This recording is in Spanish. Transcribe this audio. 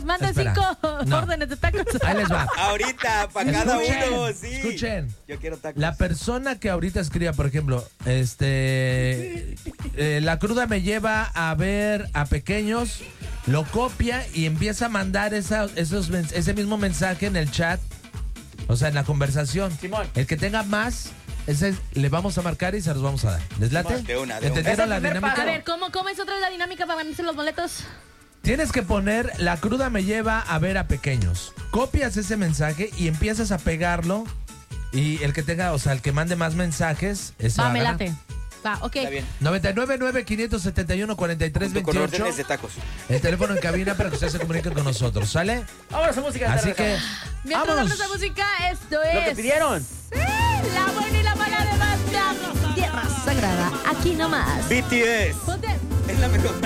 nos manden Espera. 5 No. órdenes de tacos. Ahí les va. Ahorita, para cada Escuchen, uno, sí. escuchen. Yo quiero tacos. La persona que ahorita escriba, por ejemplo, la cruda me lleva a ver a pequeños, lo copia y empieza a mandar ese mismo mensaje en el chat, o sea, en la conversación. Simón. El que tenga más, le vamos a marcar y se los vamos a dar. ¿Les late? De una. ¿Entendieron la Es el primer dinámica? A ver, ¿cómo es otra vez la dinámica para ganarse los boletos? Tienes que poner la cruda me lleva a ver a pequeños. Copias ese mensaje y empiezas a pegarlo. Y el que tenga, o sea, el que mande más mensajes, ese va Va, a me ganar. late. Va, ok. Está bien. 99.9 Con órdenes de 571-4328. tacos. El teléfono en cabina para que ustedes se comuniquen con nosotros, ¿sale? Vámonos a música. Así que, Mientras vámonos. vámonos a música, esto es... Lo que pidieron. La buena y la mala de Banda. Tierra Sagrada, aquí nomás. BTS. Ponte. Es la mejor.